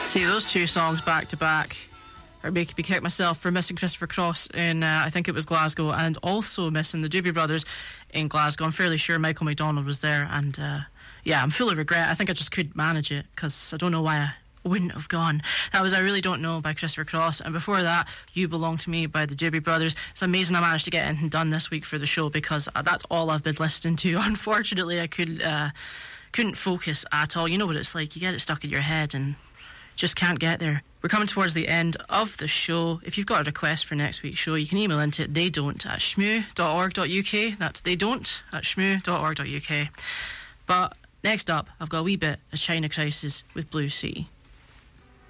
See, those two songs back to back are making me kick myself for missing Christopher Cross in, I think it was Glasgow, and also missing the Doobie Brothers in Glasgow. I'm fairly sure Michael McDonald was there, and yeah, I'm full of regret. I think I just couldn't manage it, because I don't know why I wouldn't have gone. That was I Really Don't Know by Christopher Cross, and before that, You Belong to Me by the Doobie Brothers. It's amazing I managed to get anything done this week for the show, because that's all I've been listening to. Unfortunately, I couldn't focus at all. You know what it's like, you get it stuck in your head and just can't get there. We're coming towards the end of the show. If you've got a request for next week's show, you can email into theydon't@shmoo.org.uk. That's theydon't@shmoo.org.uk. But next up, I've got a wee bit of China Crisis with Blue Sea.